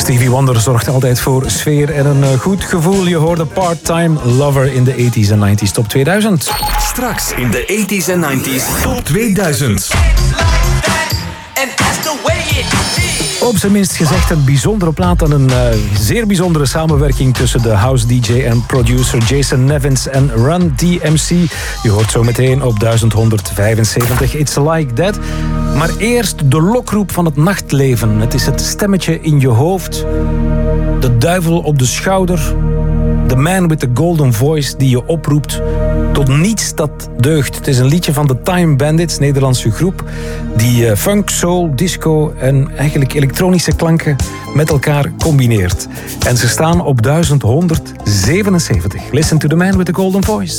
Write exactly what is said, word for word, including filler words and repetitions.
Stevie Wonder zorgt altijd voor sfeer en een goed gevoel. Je hoorde Part-Time Lover in de eighties en nineties Top tweeduizend. Straks in de eighties en nineties Top tweeduizend. Op zijn minst gezegd een bijzondere plaat en een uh, zeer bijzondere samenwerking tussen de house D J en producer Jason Nevins en Run D M C. Je hoort zo meteen op duizend honderdvijfenzeventig It's Like That. Maar eerst de lokroep van het nachtleven. Het is het stemmetje in je hoofd, de duivel op de schouder, the man with the golden voice die je oproept tot niets dat deugt. Het is een liedje van de Time Bandits, Nederlandse groep, die uh, funk, soul, disco en eigenlijk elektronische klanken met elkaar combineert. En ze staan op duizend honderdzevenenzeventig. Listen to the man with the golden voice.